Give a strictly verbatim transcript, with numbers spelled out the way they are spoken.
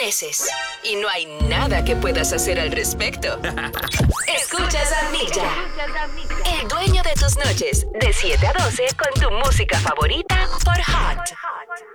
mereces. Y no hay nada que puedas hacer al respecto. Escuchas a Milla, el dueño de tus noches, de siete a doce con tu música favorita por Hot.